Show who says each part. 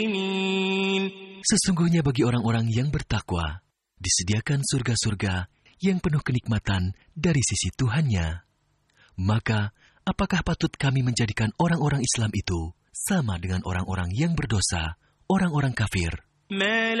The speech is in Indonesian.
Speaker 1: Sesungguhnya bagi orang-orang yang bertakwa, disediakan surga-surga yang penuh kenikmatan dari sisi Tuhannya. Maka, apakah patut kami menjadikan orang-orang Islam itu sama dengan orang-orang yang berdosa, orang-orang kafir?